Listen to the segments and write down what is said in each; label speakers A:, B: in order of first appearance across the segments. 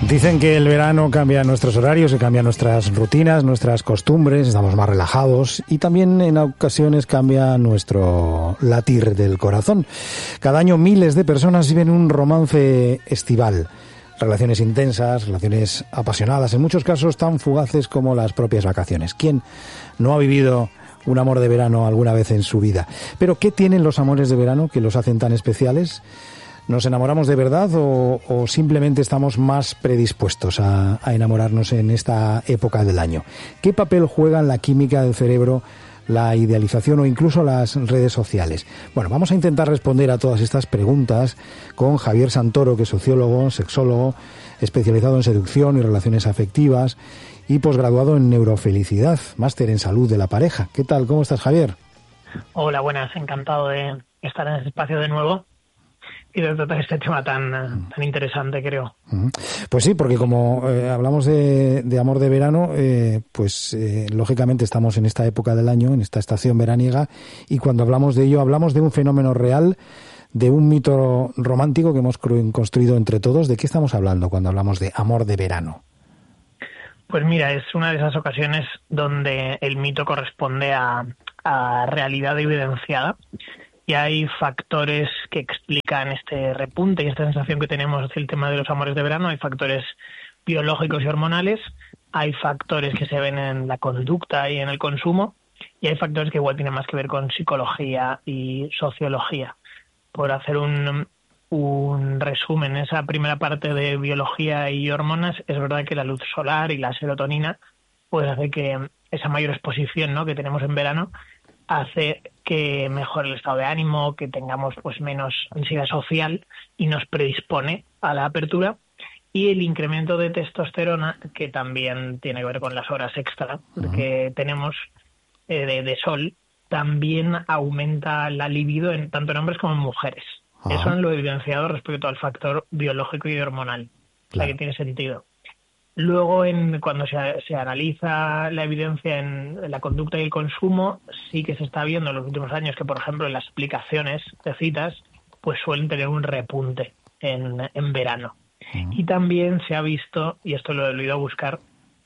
A: Dicen que el verano cambia nuestros horarios, que cambia nuestras rutinas, nuestras costumbres, estamos más relajados y también en ocasiones cambia nuestro latir del corazón. Cada año miles de personas viven un romance estival. Relaciones intensas, relaciones apasionadas, en muchos casos tan fugaces como las propias vacaciones. ¿Quién no ha vivido un amor de verano alguna vez en su vida? Pero ¿qué tienen los amores de verano que los hacen tan especiales? ¿Nos enamoramos de verdad o simplemente estamos más predispuestos a enamorarnos en esta época del año? ¿Qué papel juega en la química del cerebro, la idealización o incluso las redes sociales? Bueno, vamos a intentar responder a todas estas preguntas con Javier Santoro, que es sociólogo, sexólogo, especializado en seducción y relaciones afectivas y posgraduado en neurofelicidad, máster en salud de la pareja. ¿Qué tal? ¿Cómo estás, Javier?
B: Hola, buenas. Encantado de estar en este espacio de nuevo y de tratar este tema tan interesante, creo.
A: Pues sí, porque como hablamos de amor de verano, lógicamente estamos en esta época del año, en esta estación veraniega, y cuando hablamos de ello, hablamos de un fenómeno real, de un mito romántico que hemos construido entre todos. ¿De qué estamos hablando cuando hablamos de amor de verano?
B: Pues mira, es una de esas ocasiones donde el mito corresponde a realidad evidenciada. Y hay factores que explican este repunte y esta sensación que tenemos hacia el tema de los amores de verano. Hay factores biológicos y hormonales, hay factores que se ven en la conducta y en el consumo, y hay factores que igual tienen más que ver con psicología y sociología. Por hacer un resumen, esa primera parte de biología y hormonas, es verdad que la luz solar y la serotonina pues hace que esa mayor exposición, ¿no?, que tenemos en verano hace que mejore el estado de ánimo, que tengamos pues menos ansiedad social y nos predispone a la apertura. Y el incremento de testosterona, que también tiene que ver con las horas extra que tenemos de sol, también aumenta la libido tanto en hombres como en mujeres. Eso es lo evidenciado respecto al factor biológico y hormonal. Claro. O sea, que tiene sentido. Luego, cuando se analiza la evidencia en la conducta y el consumo, sí que se está viendo en los últimos años que, por ejemplo, en las aplicaciones de citas, pues suelen tener un repunte en verano. Y también se ha visto, y esto lo he ido a buscar,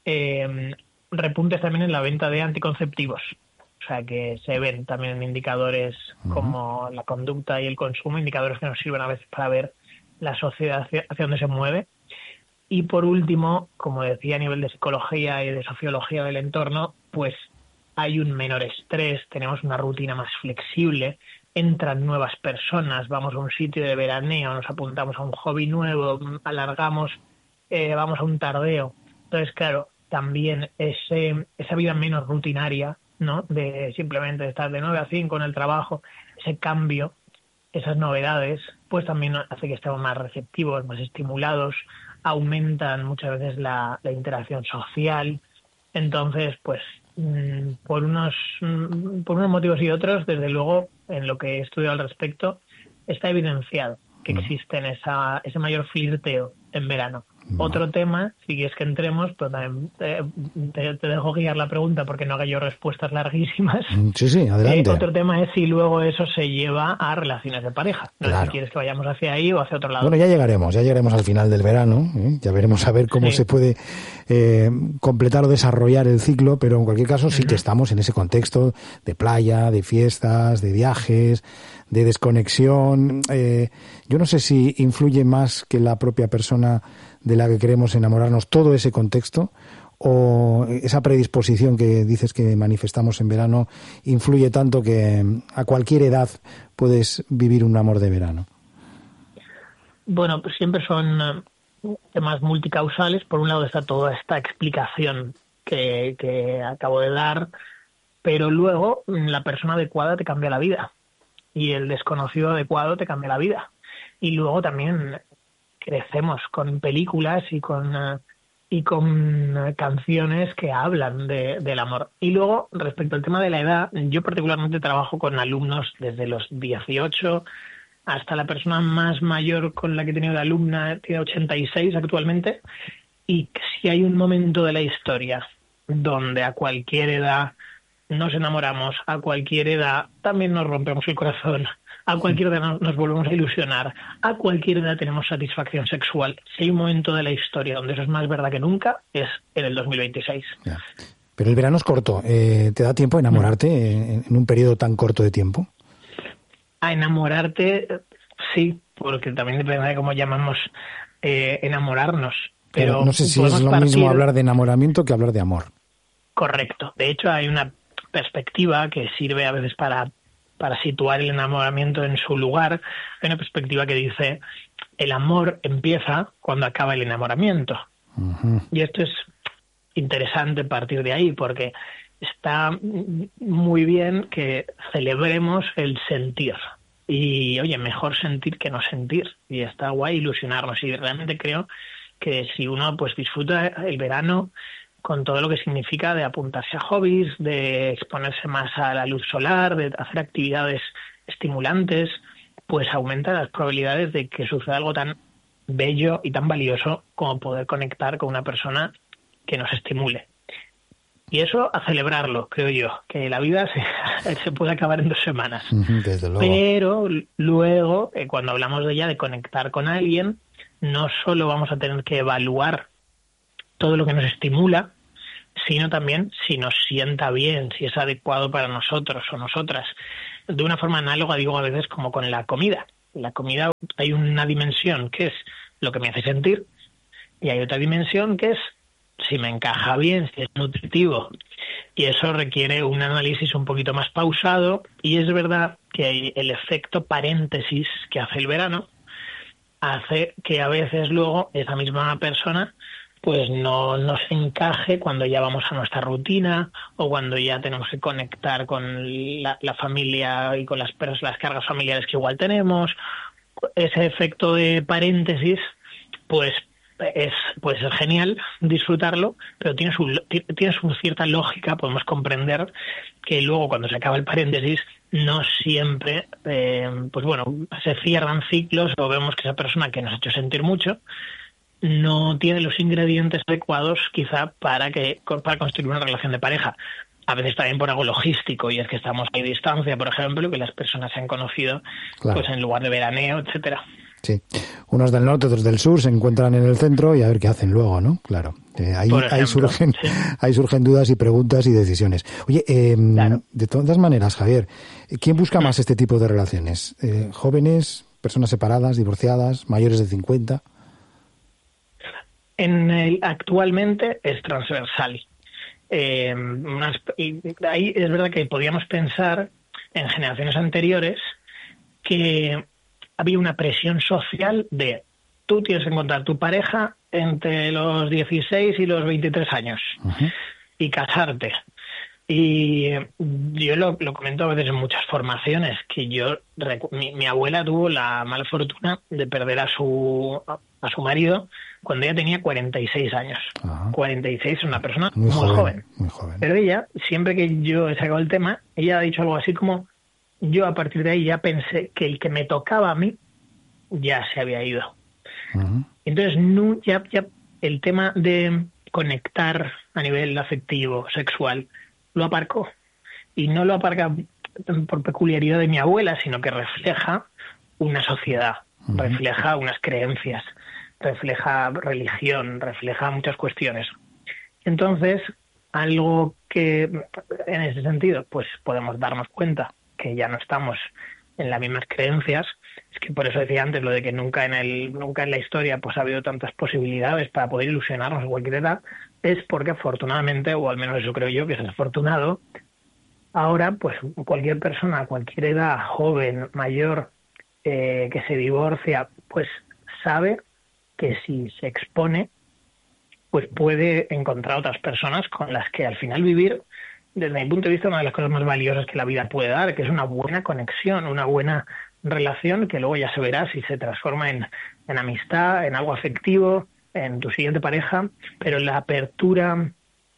B: repuntes también en la venta de anticonceptivos. O sea, que se ven también en indicadores como la conducta y el consumo, indicadores que nos sirven a veces para ver la sociedad hacia dónde se mueve. Y por último, como decía, a nivel de psicología y de sociología del entorno, pues hay un menor estrés, tenemos una rutina más flexible, entran nuevas personas, vamos a un sitio de veraneo, nos apuntamos a un hobby nuevo, alargamos, vamos a un tardeo. Entonces, claro, también esa vida menos rutinaria, ¿no?, de simplemente estar de 9 a 5 en el trabajo, ese cambio, esas novedades, pues también hace que estemos más receptivos, más estimulados, aumentan muchas veces la interacción social. Entonces, pues por unos motivos y otros, desde luego, en lo que he estudiado al respecto, está evidenciado que existe ese mayor flirteo en verano. Otro tema, si quieres que entremos, pero también te dejo guiar la pregunta porque no haga yo respuestas larguísimas.
A: Sí, adelante.
B: Otro tema es si luego eso se lleva a relaciones de pareja. No sé si quieres que vayamos hacia ahí o hacia otro lado.
A: Bueno, ya llegaremos al final del verano, ya veremos a ver cómo se puede completar o desarrollar el ciclo, pero en cualquier caso sí que estamos en ese contexto de playa, de fiestas, de viajes, de desconexión. Yo no sé si influye más que la propia persona de la que queremos enamorarnos todo ese contexto, o esa predisposición que dices que manifestamos en verano influye tanto que a cualquier edad puedes vivir un amor de verano.
B: Bueno, pues siempre son temas multicausales. Por un lado está toda esta explicación que acabo de dar, pero luego la persona adecuada te cambia la vida y el desconocido adecuado te cambia la vida. Y luego también crecemos con películas y con canciones que hablan del amor. Y luego, respecto al tema de la edad, yo particularmente trabajo con alumnos desde los 18 hasta la persona más mayor con la que he tenido de alumna, tiene 86 actualmente, y si hay un momento de la historia donde a cualquier edad nos enamoramos, a cualquier edad también nos rompemos el corazón, A cualquier edad nos volvemos a ilusionar. A cualquier edad tenemos satisfacción sexual. Si hay un momento de la historia donde eso es más verdad que nunca, es en el 2026.
A: Ya. Pero el verano es corto. ¿Te da tiempo a enamorarte en un periodo tan corto de tiempo?
B: A enamorarte, sí, porque también depende de cómo llamamos enamorarnos. Pero
A: no sé si es lo mismo hablar de enamoramiento que hablar de amor.
B: Correcto. De hecho, hay una perspectiva que sirve a veces para situar el enamoramiento en su lugar. Hay una perspectiva que dice, el amor empieza cuando acaba el enamoramiento. Uh-huh. Y esto es interesante partir de ahí, porque está muy bien que celebremos el sentir. Y, oye, mejor sentir que no sentir. Y está guay ilusionarnos. Y realmente creo que si uno pues disfruta el verano con todo lo que significa de apuntarse a hobbies, de exponerse más a la luz solar, de hacer actividades estimulantes, pues aumenta las probabilidades de que suceda algo tan bello y tan valioso como poder conectar con una persona que nos estimule. Y eso a celebrarlo, creo yo, que la vida se puede acabar en 2 semanas.
A: Desde luego.
B: Pero luego, cuando hablamos de ella, de conectar con alguien, no solo vamos a tener que evaluar todo lo que nos estimula, sino también si nos sienta bien, si es adecuado para nosotros o nosotras. De una forma análoga, digo a veces como con la comida. En la comida hay una dimensión que es lo que me hace sentir y hay otra dimensión que es si me encaja bien, si es nutritivo. Y eso requiere un análisis un poquito más pausado y es verdad que el efecto paréntesis que hace el verano hace que a veces luego esa misma persona pues no nos encaje cuando ya vamos a nuestra rutina o cuando ya tenemos que conectar con la familia y con las cargas familiares que igual tenemos. Ese efecto de paréntesis pues puede ser genial disfrutarlo, pero tiene su cierta lógica. Podemos comprender que luego cuando se acaba el paréntesis no siempre pues bueno, se cierran ciclos o vemos que esa persona que nos ha hecho sentir mucho no tiene los ingredientes adecuados quizá para construir una relación de pareja. A veces también por algo logístico, y es que estamos a distancia, por ejemplo, que las personas se han conocido claro, pues en lugar de veraneo, etcétera.
A: Sí, unos del norte, otros del sur se encuentran en el centro y a ver qué hacen luego, ¿no? Claro, ahí surgen dudas y preguntas y decisiones. Oye, claro, de todas maneras, Javier, ¿quién busca más este tipo de relaciones? ¿Jóvenes, personas separadas, divorciadas, mayores de 50?
B: Actualmente es transversal. Ahí es verdad que podíamos pensar en generaciones anteriores que había una presión social de tú tienes que encontrar tu pareja entre los 16 y los 23 años uh-huh, y casarte. Y yo lo comento a veces en muchas formaciones, que mi abuela tuvo la mala fortuna de perder a su marido cuando ella tenía 46 años. Ajá. 46 es una persona muy joven.
A: Muy joven.
B: Pero ella, siempre que yo he sacado el tema, ella ha dicho algo así como, yo a partir de ahí ya pensé que el que me tocaba a mí ya se había ido. Uh-huh. Entonces, ya el tema de conectar a nivel afectivo, sexual, lo aparcó. Y no lo aparca por peculiaridad de mi abuela, sino que refleja una sociedad, uh-huh, refleja unas creencias, refleja religión, refleja muchas cuestiones. Entonces, algo que en ese sentido pues podemos darnos cuenta que ya no estamos en las mismas creencias, es que por eso decía antes lo de que nunca en la historia pues ha habido tantas posibilidades para poder ilusionarnos en cualquier edad, es porque afortunadamente, o al menos eso creo yo que es afortunado, ahora pues cualquier persona a cualquier edad, joven, mayor, que se divorcia, pues sabe que si se expone, pues puede encontrar otras personas con las que al final vivir, desde mi punto de vista, una de las cosas más valiosas que la vida puede dar, que es una buena conexión, una buena relación que luego ya se verá si se transforma en amistad, en algo afectivo, en tu siguiente pareja, pero la apertura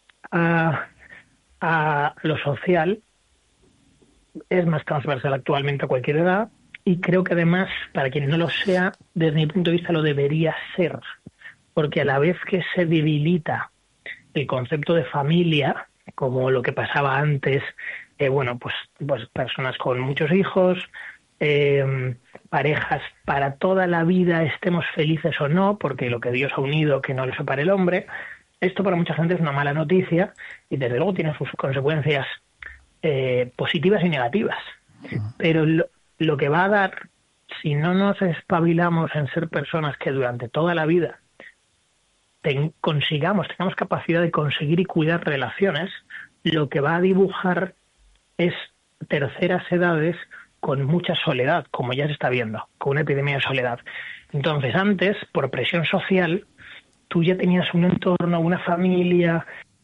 B: a lo social es más transversal actualmente a cualquier edad. Y creo que además, para quien no lo sea, desde mi punto de vista lo debería ser, porque a la vez que se debilita el concepto de familia, como lo que pasaba antes, pues personas con muchos hijos, parejas para toda la vida, estemos felices o no, porque lo que Dios ha unido que no lo separe el hombre. Esto para mucha gente es una mala noticia y desde luego tiene sus consecuencias positivas y negativas. Pero lo que va a dar, si no nos espabilamos en ser personas que durante toda la vida tengamos capacidad de conseguir y cuidar relaciones, lo que va a dibujar es terceras edades con mucha soledad, como ya se está viendo, con una epidemia de soledad. Entonces, antes, por presión social, tú ya tenías un entorno, una familia,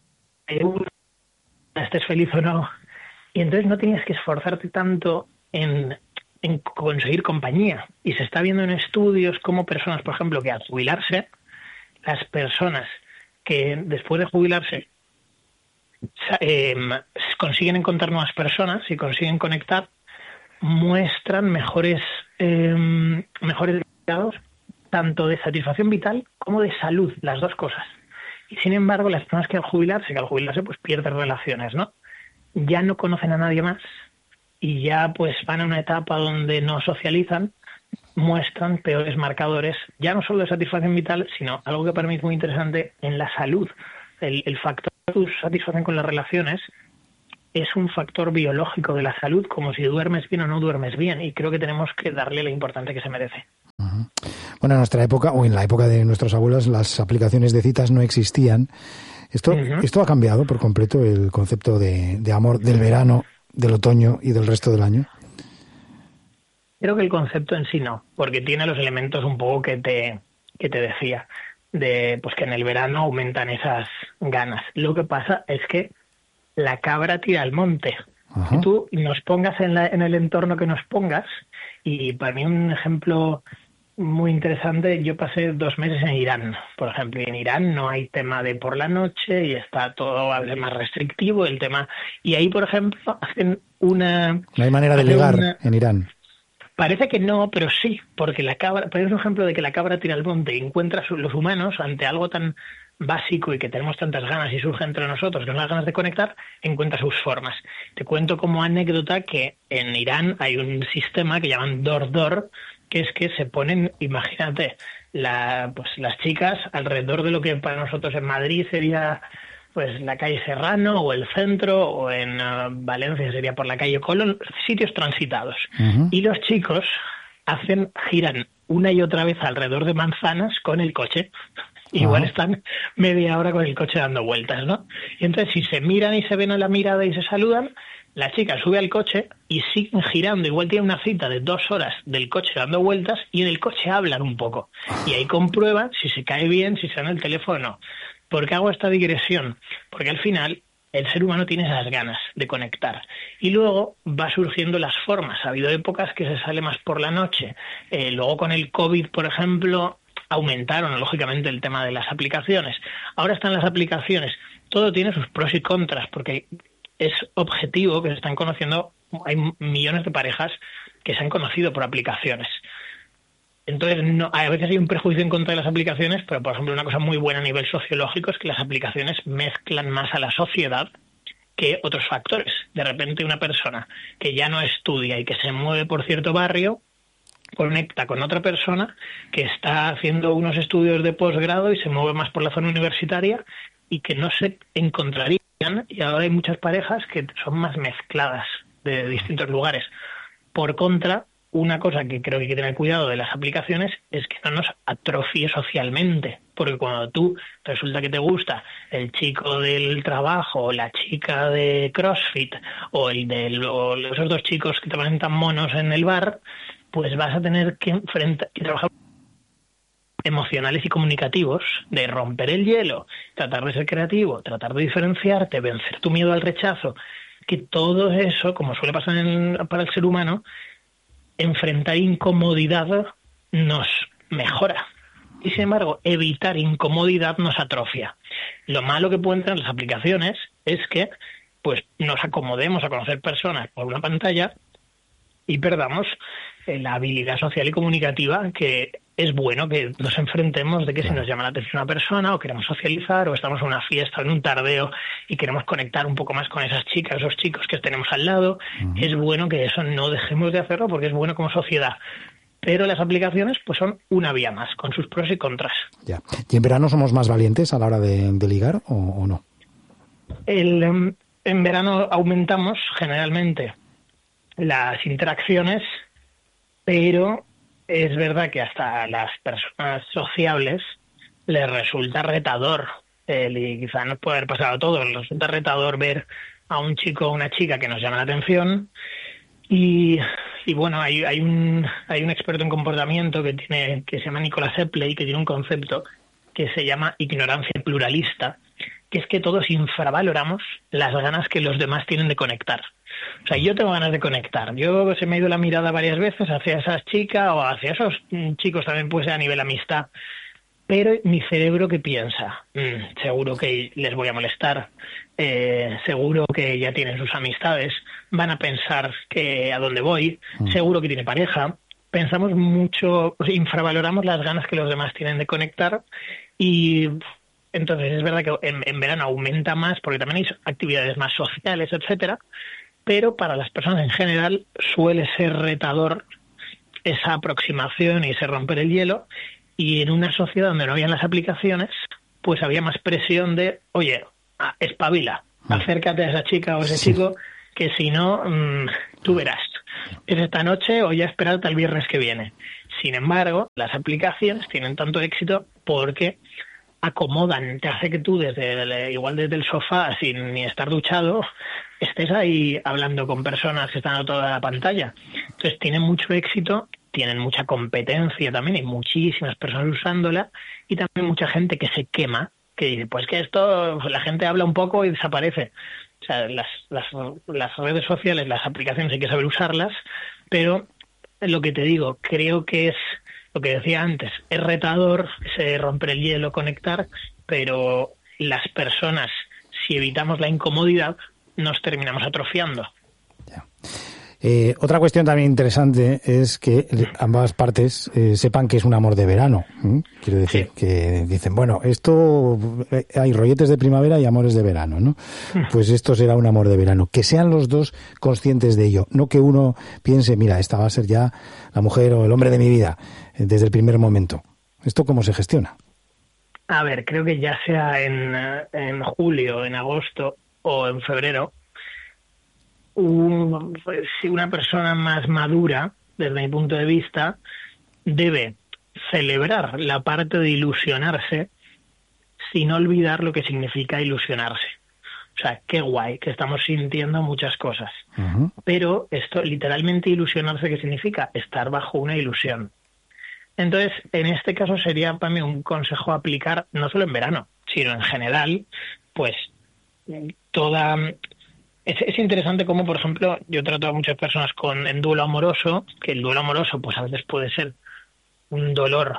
B: estés feliz o no, y entonces no tenías que esforzarte tanto en conseguir compañía. Y se está viendo en estudios como personas, por ejemplo, que al jubilarse, las personas que después de jubilarse consiguen encontrar nuevas personas y consiguen conectar, muestran mejores resultados tanto de satisfacción vital como de salud, las dos cosas. Y sin embargo, las personas que al jubilarse pues pierden relaciones, ¿no? Ya no conocen a nadie más y ya pues van a una etapa donde no socializan, muestran peores marcadores, ya no solo de satisfacción vital, sino algo que para mí es muy interesante en la salud. El factor de tu satisfacción con las relaciones es un factor biológico de la salud, como si duermes bien o no duermes bien, y creo que tenemos que darle la importancia que se merece.
A: Uh-huh. Bueno, en nuestra época, o en la época de nuestros abuelos, las aplicaciones de citas no existían. Esto ha cambiado por completo el concepto de amor del verano, del otoño y del resto del año.
B: Creo que el concepto en sí no, porque tiene los elementos un poco que te decía, de pues que en el verano aumentan esas ganas. Lo que pasa es que la cabra tira al monte. Ajá. Si tú nos pongas en el entorno que nos pongas, y para mí un ejemplo muy interesante, yo pasé 2 meses en Irán, por ejemplo, y en Irán no hay tema de por la noche y está todo más restrictivo el tema. Y ahí, por ejemplo, hacen una...
A: No hay manera de ligar en Irán.
B: Parece que no, pero sí, porque la cabra, por un ejemplo de que la cabra tira al monte y encuentra los humanos ante algo tan básico y que tenemos tantas ganas y surge entre nosotros, que son las ganas de conectar, encuentra sus formas. Te cuento como anécdota que en Irán hay un sistema que llaman door-door, que es que se ponen, imagínate, las chicas alrededor de lo que para nosotros en Madrid sería pues la calle Serrano o el centro, o en Valencia sería por la calle Colón, sitios transitados. Uh-huh. Y los chicos giran una y otra vez alrededor de manzanas con el coche. Igual están media hora con el coche dando vueltas, ¿no? Y entonces si se miran y se ven a la mirada y se saludan, la chica sube al coche y siguen girando. Igual tiene una cita de 2 horas del coche dando vueltas y en el coche hablan un poco. Y ahí comprueban si se cae bien, si se dan el teléfono o no. ¿Por qué hago esta digresión? Porque al final el ser humano tiene esas ganas de conectar. Y luego va surgiendo las formas. Ha habido épocas que se sale más por la noche. Luego con el COVID, por ejemplo, aumentaron lógicamente el tema de las aplicaciones. Ahora están las aplicaciones. Todo tiene sus pros y contras, porque es objetivo que se están conociendo. Hay millones de parejas que se han conocido por aplicaciones. Entonces, a veces hay un prejuicio en contra de las aplicaciones, pero, por ejemplo, una cosa muy buena a nivel sociológico es que las aplicaciones mezclan más a la sociedad que otros factores. De repente, una persona que ya no estudia y que se mueve por cierto barrio conecta con otra persona que está haciendo unos estudios de posgrado y se mueve más por la zona universitaria y que no se encontrarían. Y ahora hay muchas parejas que son más mezcladas de distintos lugares. Por contra, una cosa que creo que hay que tener cuidado de las aplicaciones es que no nos atrofie socialmente, porque cuando tú resulta que te gusta el chico del trabajo o la chica de CrossFit o esos 2 chicos que te ponen tan monos en el bar, pues vas a tener que trabajar emocionales y comunicativos, de romper el hielo, tratar de ser creativo, tratar de diferenciarte, vencer tu miedo al rechazo, que todo eso, como suele pasar para el ser humano, enfrentar incomodidad nos mejora. Y sin embargo, evitar incomodidad nos atrofia. Lo malo que pueden tener las aplicaciones es que pues nos acomodemos a conocer personas por una pantalla y perdamos la habilidad social y comunicativa que es bueno que nos enfrentemos de que si nos llama la atención una persona o queremos socializar o estamos en una fiesta o en un tardeo y queremos conectar un poco más con esas chicas, esos chicos que tenemos al lado, es bueno que eso no dejemos de hacerlo porque es bueno como sociedad. Pero las aplicaciones pues son una vía más, con sus pros y contras.
A: Ya. ¿Y en verano somos más valientes a la hora de ligar o no?
B: En verano aumentamos generalmente las interacciones, pero es verdad que hasta a las personas sociables les resulta retador, y quizá nos puede haber pasado a todos, les resulta retador ver a un chico o una chica que nos llama la atención y bueno, hay un experto en comportamiento que se llama Nicholas Epley, que tiene un concepto que se llama ignorancia pluralista, que es que todos infravaloramos las ganas que los demás tienen de conectar. O sea, yo tengo ganas de conectar. Se me ha ido la mirada varias veces hacia esa chica o hacia esos chicos también, puede ser a nivel amistad. Pero mi cerebro, ¿qué piensa? Seguro que les voy a molestar. Seguro que ya tienen sus amistades. Van a pensar que a dónde voy. Seguro que tiene pareja. Pensamos mucho, infravaloramos las ganas que los demás tienen de conectar y... Entonces, es verdad que en verano aumenta más porque también hay actividades más sociales, etcétera, pero para las personas en general suele ser retador esa aproximación y ese romper el hielo, y en una sociedad donde no habían las aplicaciones, pues había más presión de, oye, espabila, acércate a esa chica o ese chico, que si no, tú verás, es esta noche o ya esperarte al viernes que viene. Sin embargo, las aplicaciones tienen tanto éxito porque acomodan, te hace que tú igual desde el sofá, sin ni estar duchado, estés ahí hablando con personas que están a toda la pantalla. Entonces tienen mucho éxito, tienen mucha competencia también, hay muchísimas personas usándola y también mucha gente que se quema, que dice, pues que esto, la gente habla un poco y desaparece. O sea, las redes sociales, las aplicaciones hay que saber usarlas, pero lo que te digo, creo que es lo que decía antes, es retador, se romper el hielo, conectar, pero las personas, si evitamos la incomodidad, nos terminamos atrofiando.
A: Ya. Otra cuestión también interesante es que ambas partes sepan que es un amor de verano. Quiero decir, que dicen, bueno, esto hay rolletes de primavera y amores de verano, ¿no? Pues esto será un amor de verano. Que sean los dos conscientes de ello, no que uno piense, mira, esta va a ser ya la mujer o el hombre de mi vida desde el primer momento. ¿Esto cómo se gestiona?
B: A ver, creo que ya sea en julio, en agosto o en febrero, si una persona más madura, desde mi punto de vista, debe celebrar la parte de ilusionarse sin olvidar lo que significa ilusionarse. O sea, qué guay, que estamos sintiendo muchas cosas. Uh-huh. Pero esto, literalmente ilusionarse, ¿qué significa? Estar bajo una ilusión. Entonces, en este caso sería para mí un consejo a aplicar, no solo en verano, sino en general, pues toda... Es interesante cómo, por ejemplo, yo trato a muchas personas en duelo amoroso, que el duelo amoroso pues a veces puede ser un dolor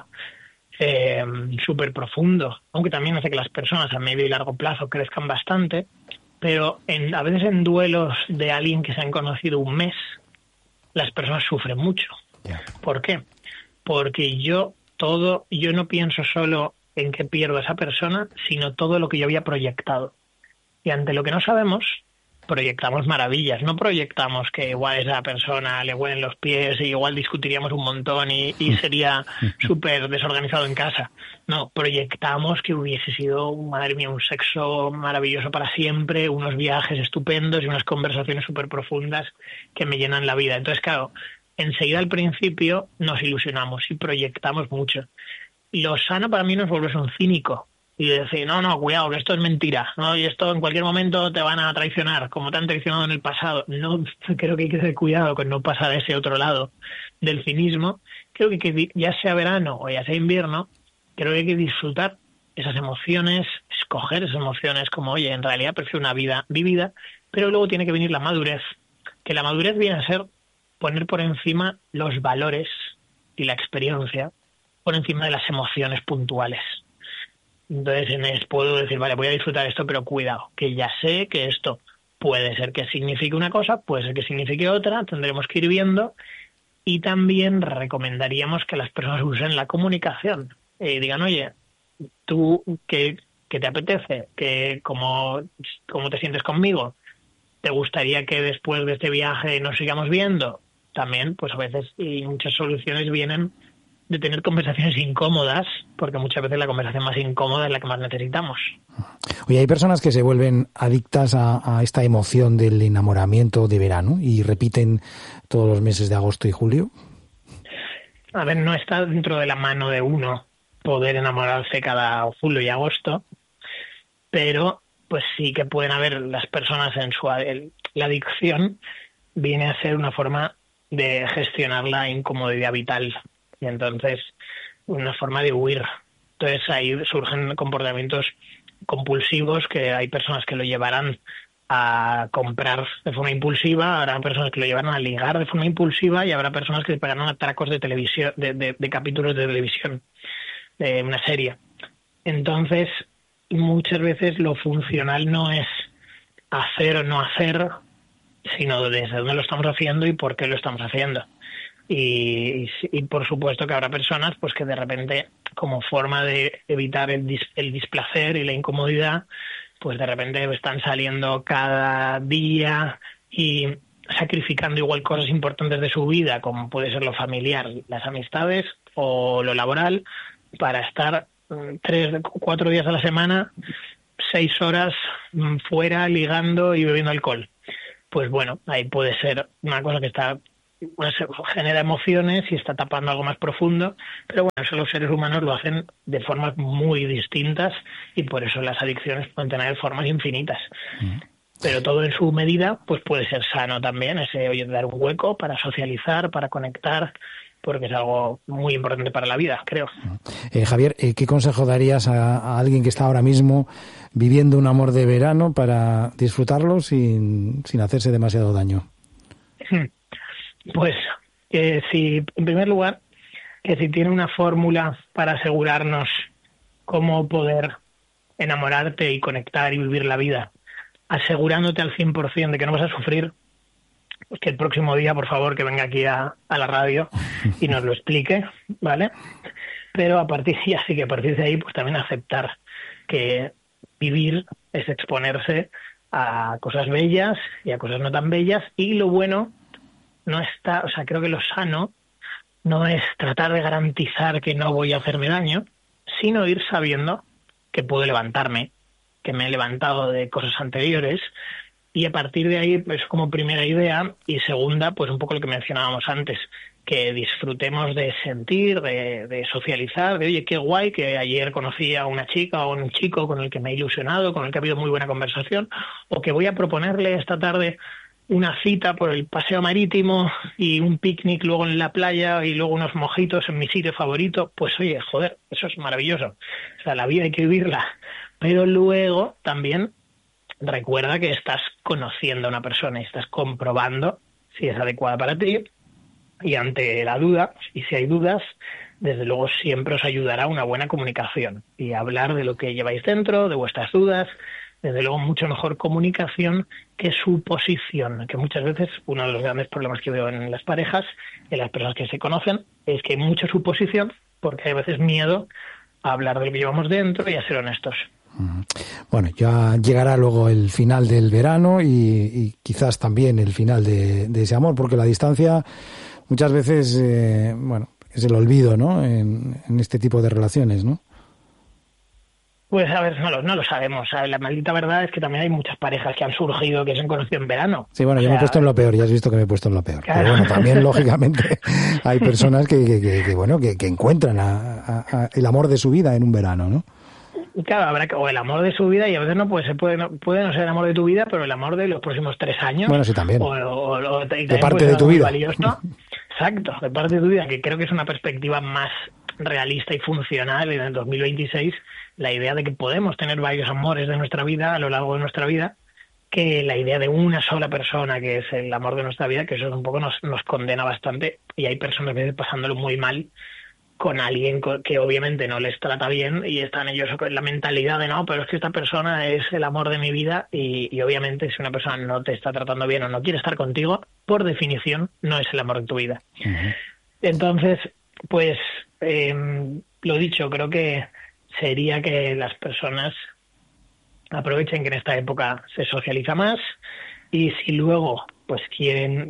B: súper profundo, aunque también hace que las personas a medio y largo plazo crezcan bastante, pero a veces en duelos de alguien que se han conocido un mes, las personas sufren mucho. Yeah. ¿Por qué? Porque yo no pienso solo en que pierdo a esa persona, sino todo lo que yo había proyectado. Y ante lo que no sabemos, proyectamos maravillas, no proyectamos que igual a esa persona le huelen los pies y igual discutiríamos un montón y sería súper desorganizado en casa. No, proyectamos que hubiese sido, madre mía, un sexo maravilloso para siempre, unos viajes estupendos y unas conversaciones súper profundas que me llenan la vida. Entonces, claro, enseguida al principio nos ilusionamos y proyectamos mucho. Lo sano para mí no es volverse un cínico y decir, no, cuidado, que esto es mentira, ¿no? Y esto en cualquier momento te van a traicionar, como te han traicionado en el pasado. No, creo que hay que tener cuidado con no pasar a ese otro lado del cinismo. Creo que ya sea verano o ya sea invierno, creo que hay que disfrutar esas emociones, escoger esas emociones como, oye, en realidad prefiero una vida vivida, pero luego tiene que venir la madurez, que la madurez viene a ser poner por encima los valores y la experiencia, por encima de las emociones puntuales. Entonces puedo decir, vale, voy a disfrutar esto, pero cuidado, que ya sé que esto puede ser que signifique una cosa, puede ser que signifique otra, tendremos que ir viendo Y también recomendaríamos que las personas usen la comunicación. Digan, oye, tú, ¿qué te apetece? ¿Cómo te sientes conmigo? ¿Te gustaría que después de este viaje nos sigamos viendo? También, pues a veces, y muchas soluciones vienen de tener conversaciones incómodas, porque muchas veces la conversación más incómoda es la que más necesitamos.
A: Oye, hay personas que se vuelven adictas a esta emoción del enamoramiento de verano y repiten todos los meses de agosto y julio.
B: A ver, no está dentro de la mano de uno poder enamorarse cada julio y agosto, pero pues sí que pueden haber las personas la adicción viene a ser una forma de gestionar la incomodidad vital y entonces una forma de huir. Entonces ahí surgen comportamientos compulsivos que hay personas que lo llevarán a comprar de forma impulsiva, habrá personas que lo llevarán a ligar de forma impulsiva y habrá personas que pegarán atracos de televisión, de capítulos de televisión, de una serie. Entonces, muchas veces lo funcional no es hacer o no hacer, sino desde dónde lo estamos haciendo y por qué lo estamos haciendo. Y por supuesto que habrá personas pues que de repente, como forma de evitar el displacer y la incomodidad, pues de repente están saliendo cada día y sacrificando igual cosas importantes de su vida, como puede ser lo familiar, las amistades o lo laboral, para estar 3, 4 días a la semana, 6 horas fuera ligando y bebiendo alcohol. Pues bueno, ahí puede ser una cosa que genera emociones y está tapando algo más profundo, pero bueno, eso los seres humanos lo hacen de formas muy distintas y por eso las adicciones pueden tener formas infinitas. Pero todo en su medida pues puede ser sano también, dar un hueco para socializar, para conectar, porque es algo muy importante para la vida, creo.
A: Javier, ¿qué consejo darías a alguien que está ahora mismo viviendo un amor de verano para disfrutarlo sin hacerse demasiado daño?
B: Pues en primer lugar, que si tiene una fórmula para asegurarnos cómo poder enamorarte y conectar y vivir la vida, asegurándote al 100% de que no vas a sufrir, pues que el próximo día, por favor, que venga aquí a la radio y nos lo explique, ¿vale? Pero a partir de ahí, pues también aceptar que vivir es exponerse a cosas bellas y a cosas no tan bellas, y lo bueno no está, creo que lo sano no es tratar de garantizar que no voy a hacerme daño, sino ir sabiendo que puedo levantarme, que me he levantado de cosas anteriores, y a partir de ahí, pues como primera idea, y segunda, pues un poco lo que mencionábamos antes, que disfrutemos de sentir, de socializar, de oye, qué guay que ayer conocí a una chica o un chico con el que me he ilusionado, con el que ha habido muy buena conversación, o que voy a proponerle esta tarde una cita por el paseo marítimo y un picnic luego en la playa y luego unos mojitos en mi sitio favorito. Pues oye, joder, eso es maravilloso. La vida hay que vivirla. Pero luego también recuerda que estás conociendo a una persona y estás comprobando si es adecuada para ti, y ante la duda, y si hay dudas, desde luego siempre os ayudará una buena comunicación y hablar de lo que lleváis dentro, de vuestras dudas. Desde luego mucho mejor comunicación que suposición, que muchas veces uno de los grandes problemas que veo en las parejas, en las personas que se conocen, es que hay mucha suposición porque hay veces miedo a hablar de lo que llevamos dentro y a ser honestos.
A: Bueno, ya llegará luego el final del verano y quizás también el final de ese amor, porque la distancia muchas veces, es el olvido, ¿no? En este tipo de relaciones, ¿no?
B: Pues a ver, no lo sabemos. La maldita verdad es que también hay muchas parejas que han surgido que se han conocido en verano.
A: Sí, bueno, yo me he puesto en lo peor, ya has visto que me he puesto en lo peor. Claro. Pero bueno, también lógicamente hay personas que encuentran el amor de su vida en un verano, ¿no?
B: Claro, o el amor de su vida, y a veces puede no ser el amor de tu vida, pero el amor de los próximos 3 años.
A: Bueno, sí, también.
B: De
A: parte de tu vida.
B: Valioso. Exacto, de parte de tu vida, que creo que es una perspectiva más realista y funcional en el 2026, la idea de que podemos tener varios amores de nuestra vida a lo largo de nuestra vida, que la idea de una sola persona que es el amor de nuestra vida, que eso un poco nos condena bastante, y hay personas a veces pasándolo muy mal con alguien que obviamente no les trata bien y están ellos con la mentalidad de no, pero es que esta persona es el amor de mi vida y obviamente si una persona no te está tratando bien o no quiere estar contigo, por definición no es el amor de tu vida. Uh-huh. Entonces, pues lo dicho, creo que sería que las personas aprovechen que en esta época se socializa más y si luego pues quieren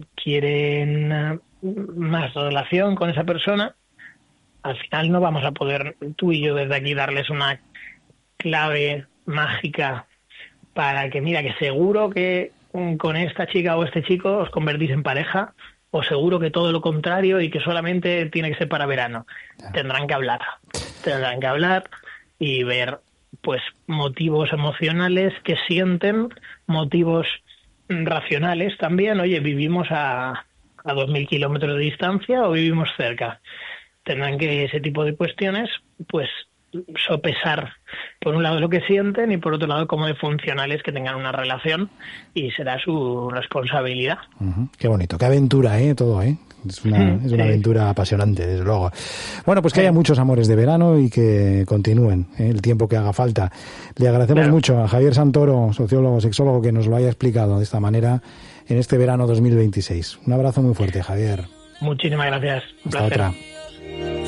B: más relación con esa persona, al final no vamos a poder tú y yo desde aquí darles una clave mágica para que mira que seguro que con esta chica o este chico os convertís en pareja o seguro que todo lo contrario y que solamente tiene que ser para verano. Tendrán que hablar y ver pues motivos emocionales que sienten, motivos racionales también. Oye, ¿vivimos a 2.000 kilómetros de distancia o vivimos cerca? Tendrán que ese tipo de cuestiones pues sopesar por un lado lo que sienten y por otro lado cómo de funcionales que tengan una relación y será su responsabilidad.
A: Uh-huh. Qué bonito, qué aventura, todo, Es una aventura apasionante, desde luego. Bueno, pues que haya muchos amores de verano y que continúen el tiempo que haga falta. Le agradecemos mucho a Javier Santoro, sociólogo, sexólogo, que nos lo haya explicado de esta manera en este verano 2026. Un abrazo muy fuerte, Javier.
B: Muchísimas gracias. Un
A: Hasta
B: placer.
A: otra.